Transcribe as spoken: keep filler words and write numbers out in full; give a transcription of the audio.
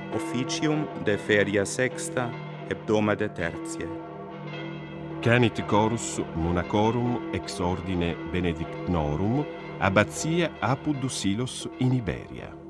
officium de feria sexta, hebdomade tertiae. Canit chorus monacorum ex ordine benedictinorum, abbatia Apud Dusilos in Iberia.